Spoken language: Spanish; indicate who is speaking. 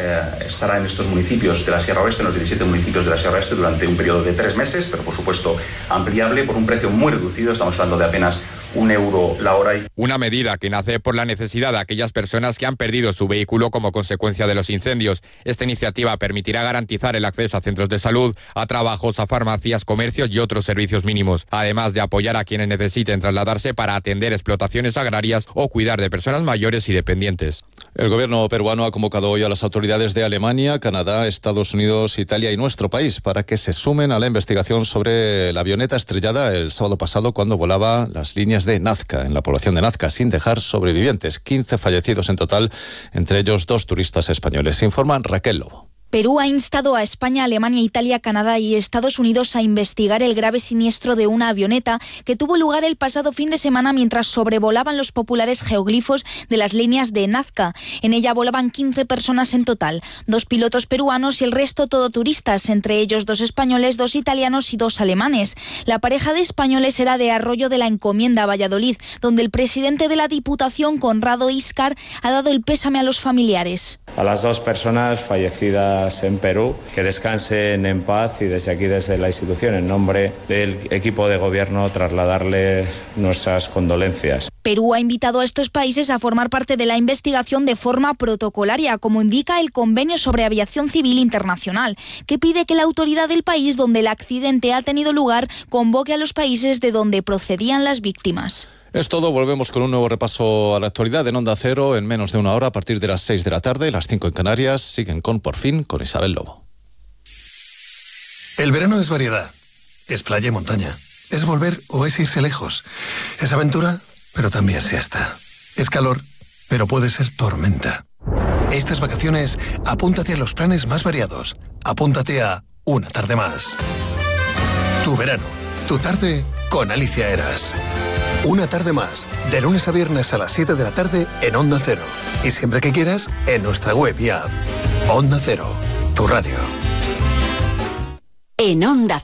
Speaker 1: estará en estos municipios de la Sierra Oeste, en los 17 municipios de la Sierra Oeste, durante un periodo de 3 meses, pero por supuesto ampliable por un precio muy reducido. Estamos hablando de apenas €1 la hora.
Speaker 2: Una medida que nace por la necesidad de aquellas personas que han perdido su vehículo como consecuencia de los incendios. Esta iniciativa permitirá garantizar el acceso a centros de salud, a trabajos, a farmacias, comercios y otros servicios mínimos, además de apoyar a quienes necesiten trasladarse para atender explotaciones agrarias o cuidar de personas mayores y dependientes.
Speaker 3: El gobierno peruano ha convocado hoy a las autoridades de Alemania, Canadá, Estados Unidos, Italia y nuestro país para que se sumen a la investigación sobre la avioneta estrellada el sábado pasado cuando volaba las líneas de Nazca, en la población de Nazca, sin dejar sobrevivientes. 15 fallecidos en total, entre ellos 2 turistas españoles. Informa Raquel Lobo.
Speaker 4: Perú ha instado a España, Alemania, Italia, Canadá y Estados Unidos a investigar el grave siniestro de una avioneta que tuvo lugar el pasado fin de semana mientras sobrevolaban los populares geoglifos de las líneas de Nazca. En ella volaban 15 personas en total, 2 pilotos peruanos y el resto todo turistas, entre ellos 2 españoles, 2 italianos y 2 alemanes. La pareja de españoles era de Arroyo de la Encomienda, Valladolid, donde el presidente de la Diputación, Conrado Íscar, ha dado el pésame a los familiares.
Speaker 5: A las 2 personas fallecidas en Perú, que descansen en paz y desde aquí, desde la institución, en nombre del equipo de gobierno, trasladarle nuestras condolencias.
Speaker 4: Perú ha invitado a estos países a formar parte de la investigación de forma protocolaria, como indica el Convenio sobre Aviación Civil Internacional, que pide que la autoridad del país donde el accidente ha tenido lugar convoque a los países de donde procedían las víctimas.
Speaker 3: Es todo, volvemos con un nuevo repaso a la actualidad en Onda Cero en menos de una hora a partir de las 6 de la tarde, las 5 en Canarias. Siguen con Por Fin con Isabel Lobo.
Speaker 6: El verano es variedad, es playa y montaña, es volver o es irse lejos, es aventura, pero también siesta, es calor, pero puede ser tormenta. Estas vacaciones, apúntate a los planes más variados, apúntate a Una Tarde Más. Tu verano, tu tarde con Alicia Eras. Una Tarde Más, de lunes a viernes a las 7 de la tarde en Onda Cero. Y siempre que quieras, en nuestra web y app. Onda Cero, tu radio.
Speaker 7: En Onda